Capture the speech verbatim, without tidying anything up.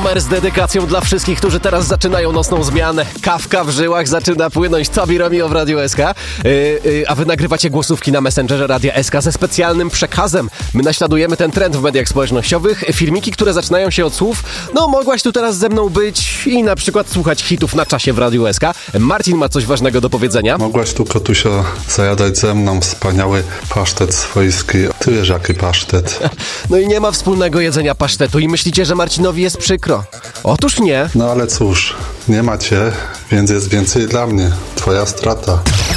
numer z dedykacją dla wszystkich, którzy teraz zaczynają nocną zmianę. Kawka w żyłach zaczyna płynąć. Tobi Romeo w Radiu S K. Yy, yy, a wy nagrywacie głosówki na Messengerze Radia S K ze specjalnym przekazem. My naśladujemy ten trend w mediach społecznościowych. Filmiki, które zaczynają się od słów: no, mogłaś tu teraz ze mną być i na przykład słuchać hitów na czasie w Radiu S K. Marcin ma coś ważnego do powiedzenia. Mogłaś tu, kotusio, zajadać ze mną wspaniały pasztet swojski. Ty wiesz, jaki pasztet. No i nie ma wspólnego jedzenia pasztetu i myślicie, że Marcinowi jest przykro. Otóż nie. No ale cóż, nie macie, więc jest więcej dla mnie. Twoja strata.